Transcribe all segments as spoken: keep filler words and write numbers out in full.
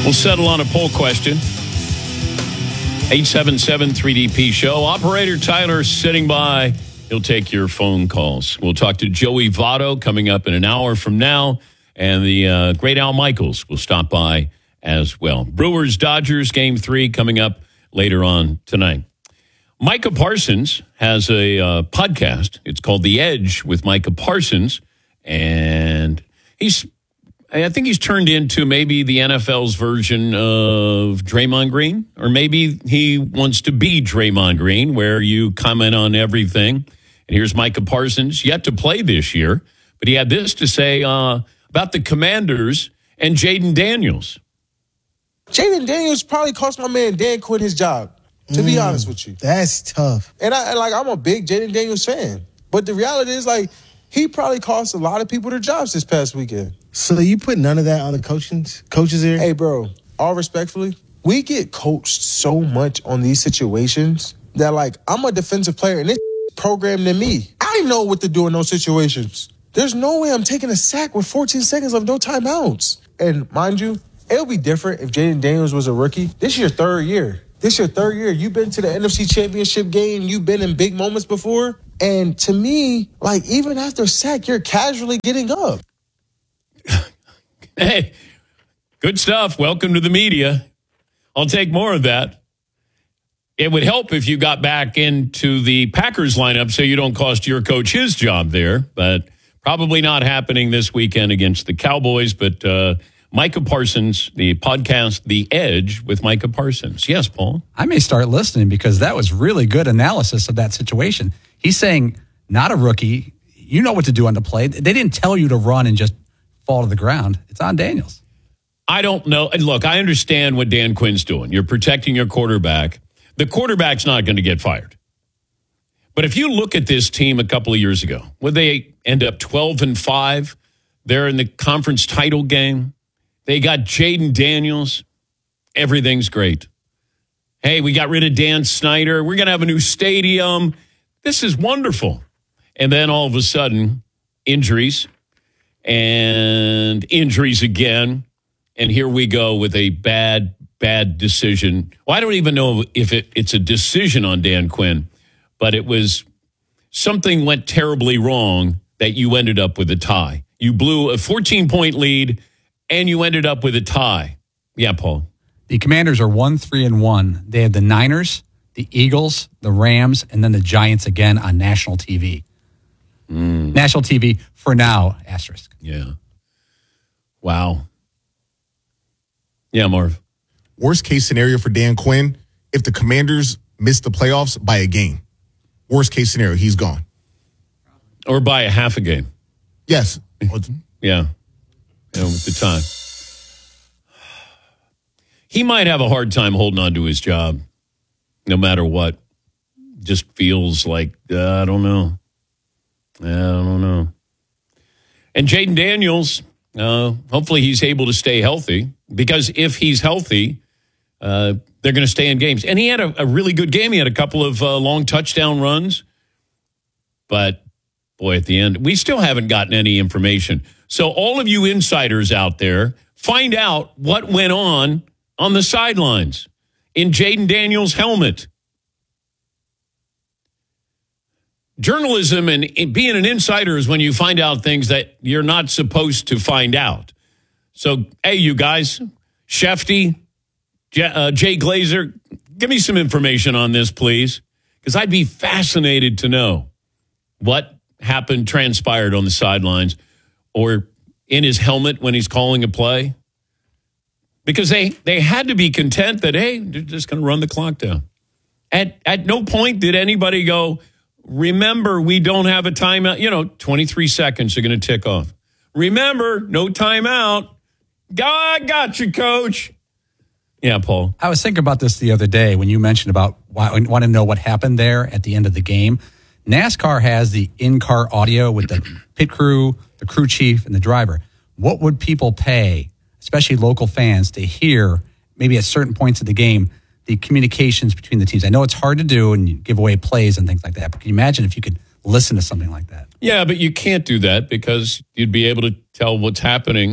We'll settle on a poll question. eight seven seven three D P show. Operator Tyler sitting by. He'll take your phone calls. We'll talk to Joey Votto coming up in an hour from now. And the uh, great Al Michaels will stop by as well. Brewers, Dodgers, game three coming up later on tonight. Micah Parsons has a uh, podcast. It's called The Edge with Micah Parsons. And he's, I think he's turned into maybe the N F L's version of Draymond Green. Or maybe he wants to be Draymond Green, where you comment on everything. And here's Micah Parsons, yet to play this year. But he had this to say uh, about the Commanders and Jaden Daniels. Jaden Daniels probably cost my man Dan Quinn his job, to mm, be honest with you. That's tough. And I and like I'm a big Jaden Daniels fan. But the reality is, like, he probably cost a lot of people their jobs this past weekend. So you put none of that on the coaches, coaches here? Hey, bro, all respectfully, we get coached so much on these situations that, like, I'm a defensive player, and this programmed than me. I know what to do in those situations. There's no way I'm taking a sack with fourteen seconds of no timeouts. And mind you, it would be different if Jaden Daniels was a rookie. This is your third year. This is your third year. You've been to the N F C Championship game. You've been in big moments before. And to me, like, even after sack, you're casually getting up. Hey, good stuff. Welcome to the media. I'll take more of that. It would help if you got back into the Packers lineup so you don't cost your coach his job there. But probably not happening this weekend against the Cowboys. But uh, Micah Parsons, the podcast, The Edge with Micah Parsons. Yes, Paul? I may start listening because that was really good analysis of that situation. He's saying, not a rookie. You know what to do on the play. They didn't tell you to run and just fall to the ground. It's on Daniels. I don't know. And look, I understand what Dan Quinn's doing. You're protecting your quarterback. The quarterback's not going to get fired. But if you look at this team a couple of years ago, would they end up twelve and five? They're in the conference title game. They got Jaden Daniels. Everything's great. Hey, we got rid of Dan Snyder. We're going to have a new stadium. This is wonderful. And then all of a sudden, injuries and injuries again. And here we go with a bad, bad decision. Well, I don't even know if it, it's a decision on Dan Quinn, but it was something went terribly wrong that you ended up with a tie. You blew a fourteen-point lead, and you ended up with a tie. Yeah, Paul. The Commanders are one, three, and one. They have the Niners, the Eagles, the Rams, and then the Giants again on national T V. Mm. National T V for now, asterisk. Yeah. Wow. Yeah, Marv. Worst case scenario for Dan Quinn, if the Commanders miss the playoffs by a game. Worst case scenario, he's gone. Or by a half a game. Yes. Yeah. You know, with the time. He might have a hard time holding on to his job, no matter what. Just feels like, uh, I don't know. I don't know. And Jaden Daniels, uh, hopefully he's able to stay healthy, because if he's healthy, uh, they're going to stay in games. And he had a, a really good game. He had a couple of uh, long touchdown runs. But, boy, at the end, we still haven't gotten any information. So all of you insiders out there, find out what went on on the sidelines in Jaden Daniels' helmet. Journalism and being an insider is when you find out things that you're not supposed to find out. So, hey, you guys, Shefty, J- uh, Jay Glazer, give me some information on this, please, because I'd be fascinated to know what happened, transpired on the sidelines or in his helmet when he's calling a play. Because they, they had to be content that, hey, they're just going to run the clock down. At, at no point did anybody go, remember, we don't have a timeout. You know, twenty-three seconds are going to tick off. Remember, no timeout. I got you, coach. Yeah, Paul. I was thinking about this the other day when you mentioned about want to know what happened there at the end of the game. NASCAR has the in-car audio with the pit crew, the crew chief, and the driver. What would people pay, especially local fans, to hear maybe at certain points of the game the communications between the teams? I know it's hard to do and you give away plays and things like that, but can you imagine if you could listen to something like that? Yeah, but you can't do that because you'd be able to tell what's happening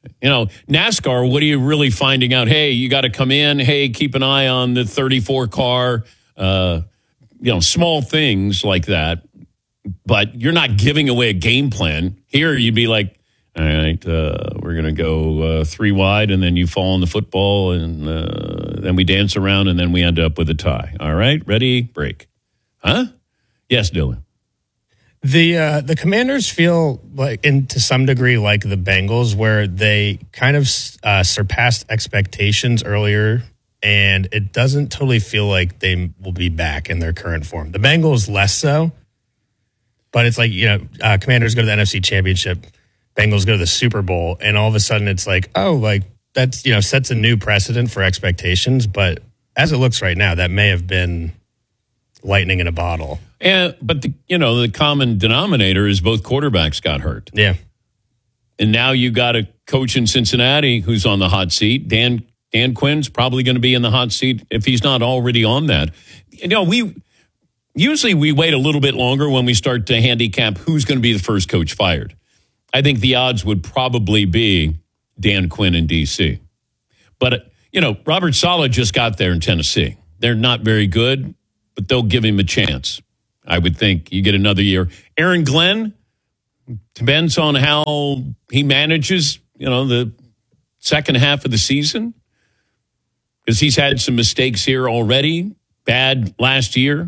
You know, NASCAR, what are you really finding out? Hey, you got to come in. Hey, keep an eye on the thirty-four car. Uh, you know, small things like that. But you're not giving away a game plan. Here, you'd be like, all right, uh, we're going to go uh, three wide, and then you fall on the football, and uh, then we dance around, and then we end up with a tie. All right, ready, break. Huh? Yes, Dylan. The uh, the Commanders feel like, in to some degree, like the Bengals, where they kind of uh, surpassed expectations earlier, and it doesn't totally feel like they will be back in their current form. The Bengals less so, but it's like, you know, uh, Commanders go to the N F C Championship, Bengals go to the Super Bowl, and all of a sudden it's like, oh, like that's, you know, sets a new precedent for expectations. But as it looks right now, that may have been lightning in a bottle. And but the, you know, the common denominator is both quarterbacks got hurt. Yeah. And now you got a coach in Cincinnati who's on the hot seat. Dan Dan Quinn's probably going to be in the hot seat if he's not already on that. You know, we usually we wait a little bit longer when we start to handicap who's going to be the first coach fired. I think the odds would probably be Dan Quinn in D C. But, you know, Robert Saleh just got there in Tennessee. They're not very good, but they'll give him a chance. I would think you get another year. Aaron Glenn, depends on how he manages, you know, the second half of the season. Because he's had some mistakes here already. Bad last year.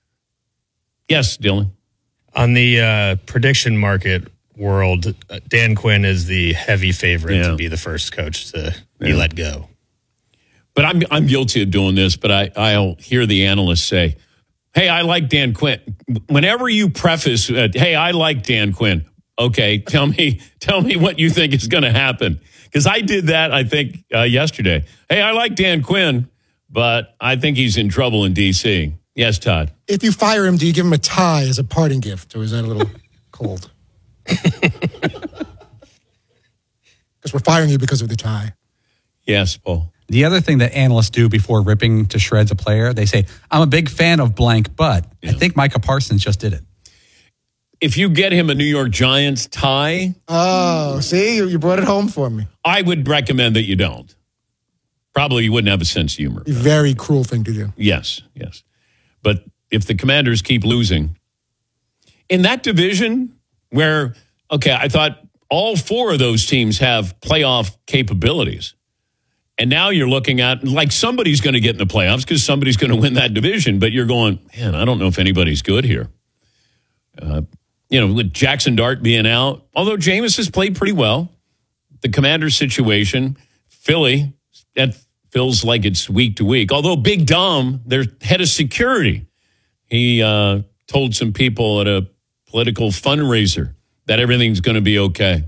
Yes, Dylan. On the uh, prediction market world, uh, Dan Quinn is the heavy favorite Yeah. to be the first coach to be Yeah. let go. But I'm I'm guilty of doing this, but I, I'll hear the analysts say, hey, I like Dan Quinn. Whenever you preface, uh, hey, I like Dan Quinn. Okay, tell me tell me what you think is going to happen. Because I did that, I think, uh, yesterday. Hey, I like Dan Quinn, but I think he's in trouble in D C. Yes, Todd. If you fire him, do you give him a tie as a parting gift, or is that a little cold? Because we're firing you because of the tie. Yes, Paul. The other thing that analysts do before ripping to shreds a player, they say, I'm a big fan of blank, but Yeah. I think Micah Parsons just did it. If you get him a New York Giants tie, Oh, see, you, you brought it home for me. I would recommend that you don't. Probably you wouldn't have a sense of humor. A very cruel thing to do. Yes, yes. But if the Commanders keep losing, in that division where, okay, I thought all four of those teams have playoff capabilities. And now you're looking at, like, somebody's going to get in the playoffs because somebody's going to win that division. But you're going, man, I don't know if anybody's good here. Uh, you know, with Jackson Dart being out, although Jameis has played pretty well, the Commanders situation, Philly, that feels like it's week to week. Although Big Dom, their head of security, he uh, told some people at a political fundraiser that everything's going to be okay.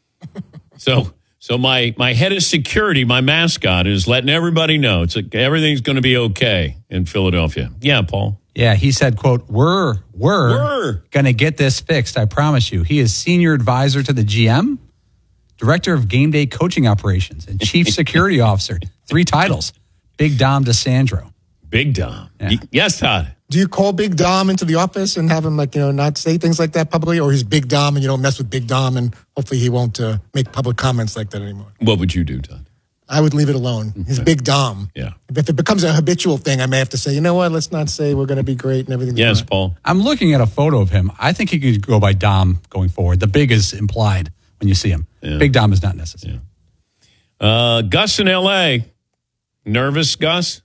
so so my, my head of security, my mascot, is letting everybody know it's like everything's going to be okay in Philadelphia. Yeah, Paul. Yeah, he said, quote, we're, we're, We're. going to get this fixed, I promise you. He is senior advisor to the G M, director of game day coaching operations, and chief security officer. Three titles. Big Dom DeSandro. Big Dom. Yeah. Y- yes, Todd. Do you call Big Dom into the office and have him, like, you know, not say things like that publicly? Or he's Big Dom and you don't mess with Big Dom and hopefully he won't uh, make public comments like that anymore? What would you do, Todd? I would leave it alone. He's Big Dom. Yeah. If it becomes a habitual thing, I may have to say, you know what, let's not say we're going to be great and everything. Yes, Paul. I'm looking at a photo of him. I think he could go by Dom going forward. The big is implied when you see him. Yeah. Big Dom is not necessary. Yeah. Uh, Gus in L A. Nervous, Gus?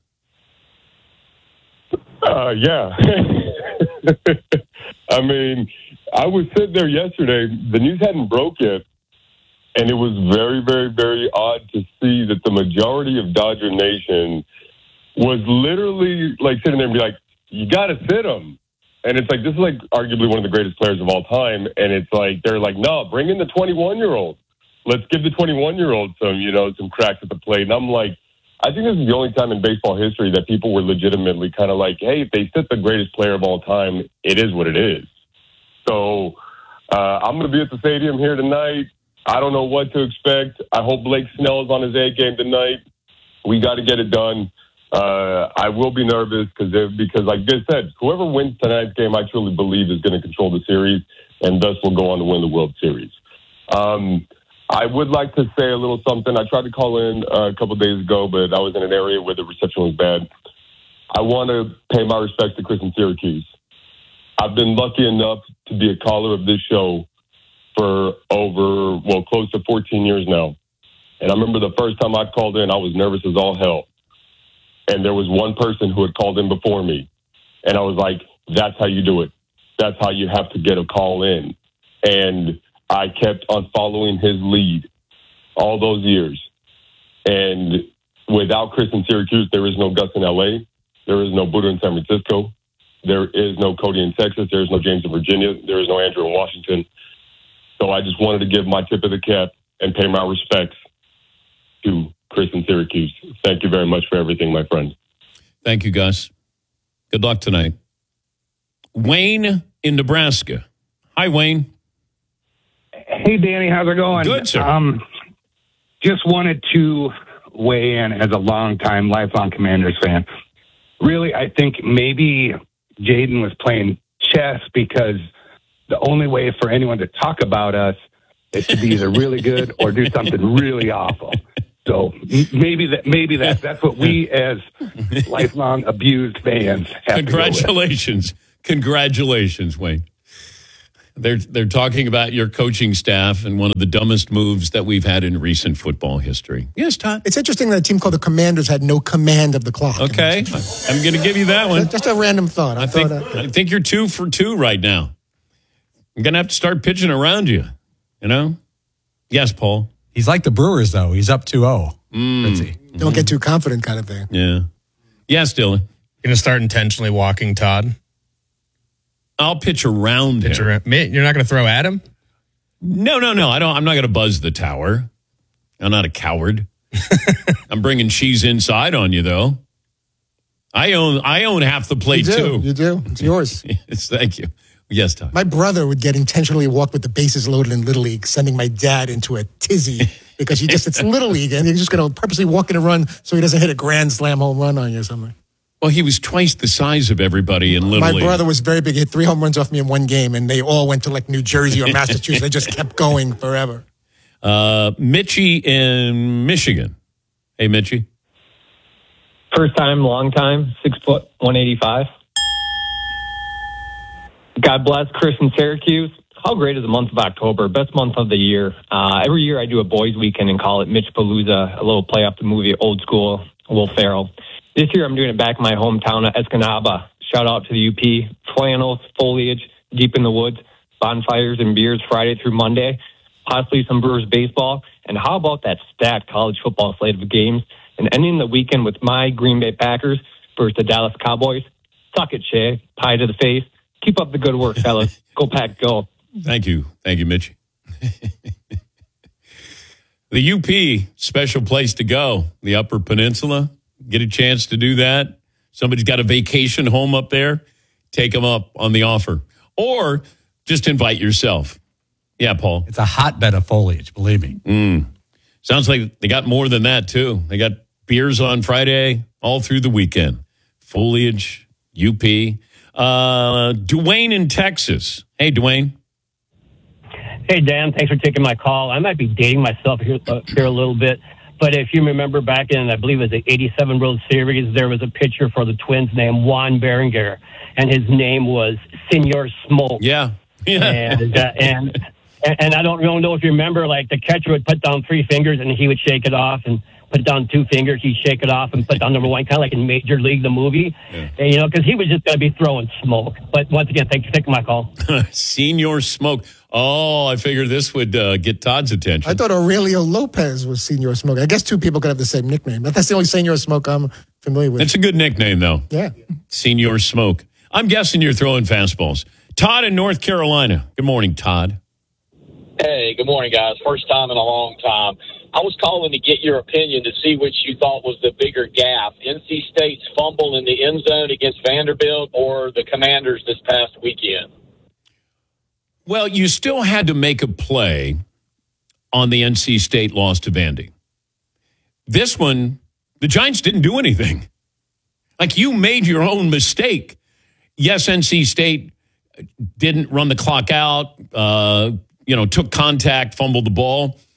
Uh, yeah. I mean, I was sitting there yesterday. The news hadn't broke yet. And it was very, very, very odd to see that the majority of Dodger Nation was literally like sitting there and be like, you got to sit him. And it's like, this is like arguably one of the greatest players of all time. And it's like, they're like, no, bring in the twenty-one-year-old. Let's give the twenty-one-year-old some, you know, some cracks at the plate. And I'm like, I think this is the only time in baseball history that people were legitimately kind of like, hey, if they sit the greatest player of all time, it is what it is. So uh, I'm going to be at the stadium here tonight. I don't know what to expect. I hope Blake Snell is on his A game tonight. We got to get it done. Uh, I will be nervous because, because, like Biz said, whoever wins tonight's game, I truly believe is going to control the series and thus will go on to win the World Series. Um, I would like to say a little something. I tried to call in uh, a couple days ago, but I was in an area where the reception was bad. I want to pay my respects to Chris in Syracuse. I've been lucky enough to be a caller of this show for over, well, close to fourteen years now. And I remember the first time I called in, I was nervous as all hell. And there was one person who had called in before me. And I was like, that's how you do it. That's how you have to get a call in. And I kept on following his lead all those years. And without Chris in Syracuse, there is no Gus in L A. There is no Buddha in San Francisco. There is no Cody in Texas. There is no James in Virginia. There is no Andrew in Washington. So I just wanted to give my tip of the cap and pay my respects to Chris in Syracuse. Thank you very much for everything, my friend. Thank you, Gus. Good luck tonight. Wayne in Nebraska. Hi, Wayne. Hey, Danny, how's it going? Good, sir. Um, just wanted to weigh in as a longtime, lifelong Commanders fan. Really, I think maybe Jaden was playing chess because the only way for anyone to talk about us is to be either really good or do something really awful. So maybe that maybe that that's what we as lifelong abused fans have. Congratulations. To go with. Congratulations, Wayne. They're they're talking about your coaching staff and one of the dumbest moves that we've had in recent football history. Yes, Todd. It's interesting that a team called the Commanders had no command of the clock. Okay, I'm going to give you that one. Just a random thought. I, I thought, think uh, I think you're two for two right now. I'm going to have to start pitching around you. You know? Yes, Paul. He's like the Brewers, though. He's up two oh. Mm. Don't get too confident kind of thing. Yeah. Yes, Dylan. Going to start intentionally walking Todd? I'll pitch around pitch him. Around. You're not going to throw at him? No, no, no. I don't. I'm not going to buzz the tower. I'm not a coward. I'm bringing cheese inside on you, though. I own. I own half the plate you do, too. You do. It's yours. Yes, thank you. Yes, Todd. My brother would get intentionally walk with the bases loaded in Little League, sending my dad into a tizzy because he just it's Little League and he's just going to purposely walk in a run so he doesn't hit a grand slam home run on you or something. Well, he was twice the size of everybody in Little My League. brother was very big. He had three home runs off me in one game, and they all went to like New Jersey or Massachusetts. They just kept going forever. Uh, Mitchie in Michigan. Hey, Mitchie. First time, long time, six foot, one eighty-five. God bless Chris in Syracuse. How great is the month of October? Best month of the year. Uh, every year I do a boys' weekend and call it Mitch Palooza, a little play off the movie Old School, Will Ferrell. This year I'm doing it back in my hometown of Escanaba. Shout out to the U P. Flannels, foliage, deep in the woods, bonfires and beers Friday through Monday, possibly some Brewers baseball. And how about that stacked college football slate of games? And ending the weekend with my Green Bay Packers versus the Dallas Cowboys. Suck it, Shay. Pie to the face. Keep up the good work, fellas. Go Pack, go. Thank you. Thank you, Mitch. The U P, special place to go. The Upper Peninsula. Get a chance to do that. Somebody's got a vacation home up there. Take them up on the offer. Or just invite yourself. Yeah, Paul. It's a hotbed of foliage, believe me. Mm. Sounds like they got more than that, too. They got beers on Friday all through the weekend. Foliage, U P. Uh, Dwayne in Texas. Hey, Dwayne. Hey, Dan. Thanks for taking my call. I might be dating myself here, uh, here a little bit. But if you remember back in, I believe it was the eighty-seven World Series, there was a pitcher for the Twins named Juan Berenguer, and his name was Senor Smoke. Yeah. yeah. And, uh, and and I don't really know if you remember, like the catcher would put down three fingers and he would shake it off, and put down two fingers, he'd shake it off and put down number one, kind of like in Major League, the movie, yeah. and, you know, because he was just going to be throwing smoke. But once again, thanks for taking my call. Senor Smoke. Oh, I figured this would uh, get Todd's attention. I thought Aurelio Lopez was Senor Smoke. I guess two people could have the same nickname. That's the only Senor Smoke I'm familiar with. It's a good nickname, though. Yeah. Senor Smoke. I'm guessing you're throwing fastballs. Todd in North Carolina. Good morning, Todd. Hey, good morning, guys. First time in a long time. I was calling to get your opinion to see which you thought was the bigger gaffe, N C State's fumble in the end zone against Vanderbilt or the Commanders this past weekend. Well, you still had to make a play on the N C State loss to Vandy. This one, the Giants didn't do anything. Like, you made your own mistake. Yes, N C State didn't run the clock out, uh, you know, took contact, fumbled the ball.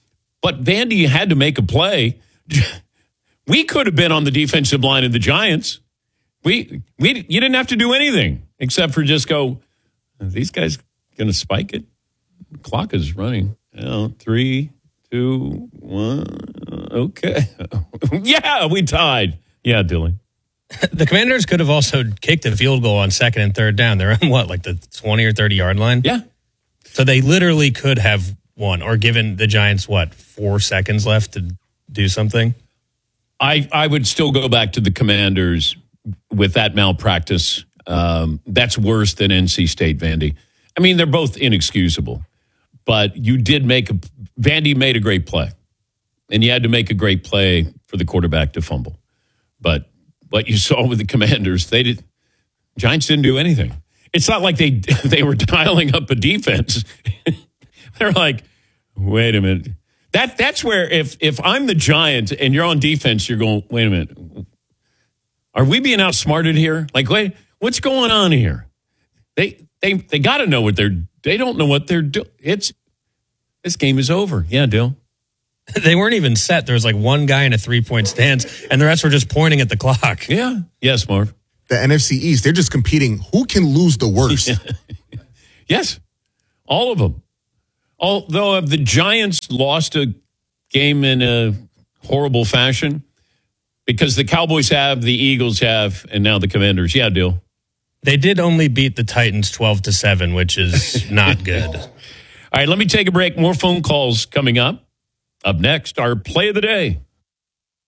But Vandy had to make a play. We could have been on the defensive line of the Giants. We we you didn't have to do anything except for just go, are these guys going to spike it? The clock is running. You know, three, two, one. Okay. Yeah, we tied. Yeah, Dylan. The Commanders could have also kicked a field goal on second and third down. They're on what, like the twenty or thirty yard line? Yeah. So they literally could have won or given the Giants, what, four seconds left to do something? I, I would still go back to the Commanders with that malpractice. Um, that's worse than N C State, Vandy. I mean, they're both inexcusable. But you did make a Vandy made a great play. And you had to make a great play for the quarterback to fumble. But what you saw with the Commanders, they did Giants didn't do anything. It's not like they they were dialing up a defense. They're like, wait a minute. That that's where if if I'm the Giants and you're on defense, you're going, wait a minute. Are we being outsmarted here? Like, wait, what's going on here? They they they got to know what they're. They don't know what they're doing. It's this game is over. Yeah, Dill. They weren't even set. There was like one guy in a three point stance, and the rest were just pointing at the clock. Yeah. Yes, Marv. The N F C East, they're just competing. Who can lose the worst? Yes, all of them. Although if the Giants lost a game in a horrible fashion, because the Cowboys have, the Eagles have, and now the Commanders. Yeah, Dill. They did only beat the Titans twelve to seven, which is not good. All right, let me take a break. More phone calls coming up. Up next, our play of the day.